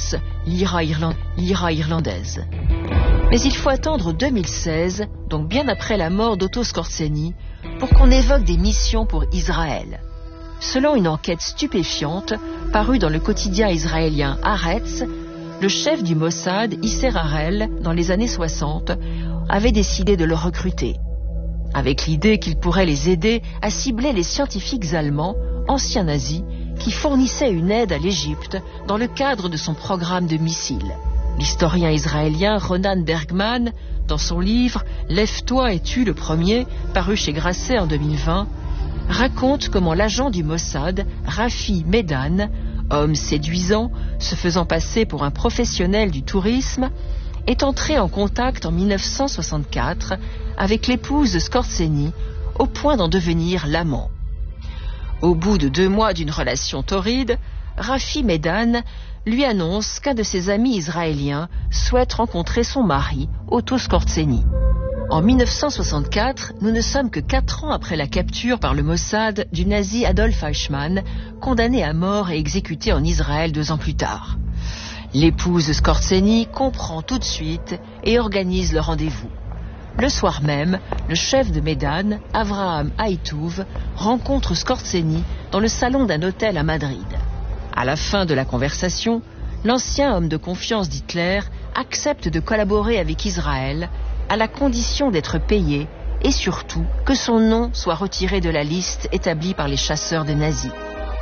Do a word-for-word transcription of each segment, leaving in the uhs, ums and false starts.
lance l'I R A Irland- l'I R A irlandaise. Mais il faut attendre deux mille seize, donc bien après la mort d'Otto Skorzeny, pour qu'on évoque des missions pour Israël. Selon une enquête stupéfiante parue dans le quotidien israélien Haaretz, le chef du Mossad, Isser Harel, dans les années soixante, avait décidé de le recruter, avec l'idée qu'il pourrait les aider à cibler les scientifiques allemands, anciens nazis, qui fournissaient une aide à l'Égypte dans le cadre de son programme de missiles. L'historien israélien Ronan Bergman, dans son livre « Lève-toi et tue le premier », paru chez Grasset en deux mille vingt, raconte comment l'agent du Mossad, Rafi Medan, homme séduisant, se faisant passer pour un professionnel du tourisme, est entré en contact en mille neuf cent soixante-quatre avec l'épouse de Skorzeny, au point d'en devenir l'amant. Au bout de deux mois d'une relation torride, Rafi Medan lui annonce qu'un de ses amis israéliens souhaite rencontrer son mari, Otto Skorzeny. En mille neuf cent soixante-quatre, nous ne sommes que quatre ans après la capture par le Mossad du nazi Adolf Eichmann, condamné à mort et exécuté en Israël deux ans plus tard. L'épouse de Skorzeny comprend tout de suite et organise le rendez-vous. Le soir même, le chef de Medan, Avraham Haïtouv, rencontre Skorzeny dans le salon d'un hôtel à Madrid. À la fin de la conversation, l'ancien homme de confiance d'Hitler accepte de collaborer avec Israël à la condition d'être payé et surtout que son nom soit retiré de la liste établie par les chasseurs des nazis.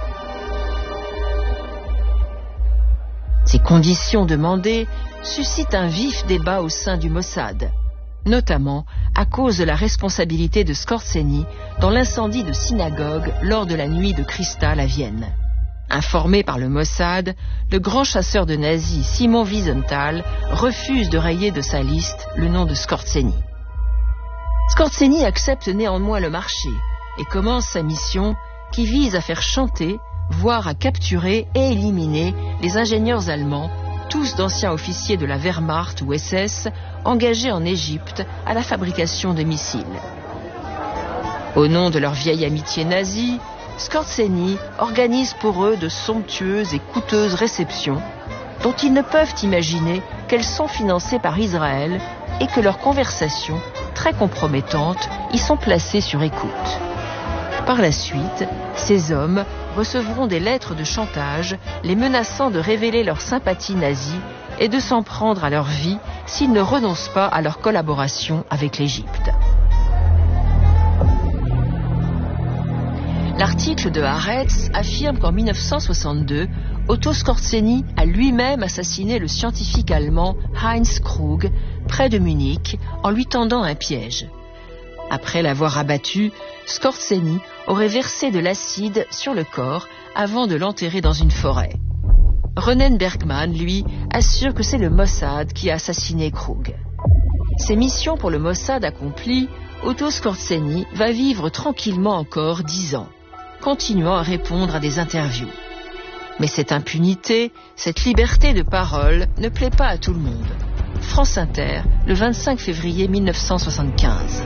Ces conditions demandées suscitent un vif débat au sein du Mossad, notamment à cause de la responsabilité de Skorzeny dans l'incendie de synagogue lors de la nuit de Kristall à Vienne. Informé par le Mossad, le grand chasseur de nazis Simon Wiesenthal refuse de rayer de sa liste le nom de Skorzeny. Skorzeny accepte néanmoins le marché et commence sa mission qui vise à faire chanter, voire à capturer et éliminer les ingénieurs allemands, tous d'anciens officiers de la Wehrmacht ou S S, engagés en Égypte à la fabrication de missiles. Au nom de leur vieille amitié nazie, Skorzeny organise pour eux de somptueuses et coûteuses réceptions dont ils ne peuvent imaginer qu'elles sont financées par Israël et que leurs conversations, très compromettantes, y sont placées sur écoute. Par la suite, ces hommes recevront des lettres de chantage les menaçant de révéler leur sympathie nazie et de s'en prendre à leur vie s'ils ne renoncent pas à leur collaboration avec l'Égypte. L'article de Haaretz affirme qu'en mille neuf cent soixante-deux, Otto Skorzeny a lui-même assassiné le scientifique allemand Heinz Krug près de Munich en lui tendant un piège. Après l'avoir abattu, Skorzeny aurait versé de l'acide sur le corps avant de l'enterrer dans une forêt. Ronen Bergman, lui, assure que c'est le Mossad qui a assassiné Krug. Ses missions pour le Mossad accomplies, Otto Skorzeny va vivre tranquillement encore dix ans, continuant à répondre à des interviews. Mais cette impunité, cette liberté de parole ne plaît pas à tout le monde. France Inter, le vingt-cinq février mille neuf cent soixante-quinze.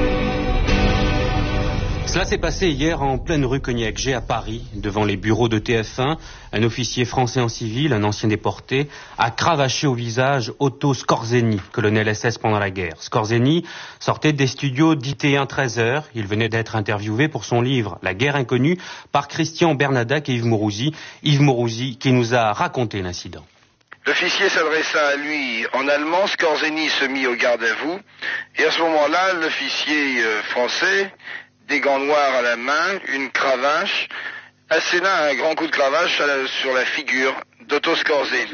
Cela s'est passé hier en pleine rue Cognac-G à Paris, devant les bureaux de T F un. Un officier français en civil, un ancien déporté, a cravaché au visage Otto Skorzeny, colonel S S pendant la guerre. Skorzeny sortait des studios d'I T un treize heures. Il venait d'être interviewé pour son livre « La guerre inconnue » par Christian Bernadac et Yves Mourouzi. Yves Mourouzi qui nous a raconté l'incident. L'officier s'adressa à lui en allemand, Skorzeny se mit au garde à vous, et à ce moment-là, l'officier euh, français, des gants noirs à la main, une cravache, asséna un grand coup de cravache à la, sur la figure d'Otto Skorzeny.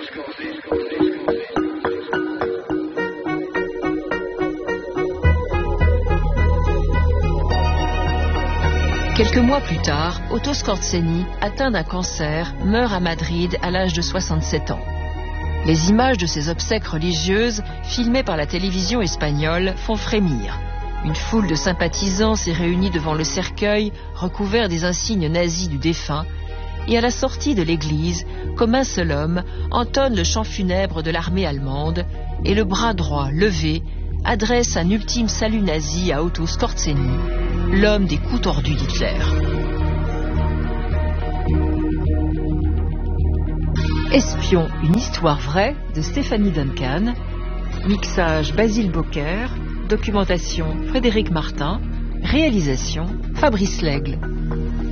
Quelques mois plus tard, Otto Skorzeny, atteint d'un cancer, meurt à Madrid à l'âge de soixante-sept ans. Les images de ses obsèques religieuses, filmées par la télévision espagnole, font frémir. Une foule de sympathisants s'est réunie devant le cercueil, recouvert des insignes nazis du défunt, et à la sortie de l'église, comme un seul homme, entonne le chant funèbre de l'armée allemande, et le bras droit levé adresse un ultime salut nazi à Otto Skorzeny, l'homme des coups tordus d'Hitler. Espion, une histoire vraie de Stéphanie Duncan. Mixage Basile Bocquer. Documentation Frédéric Martin. Réalisation Fabrice Lègle.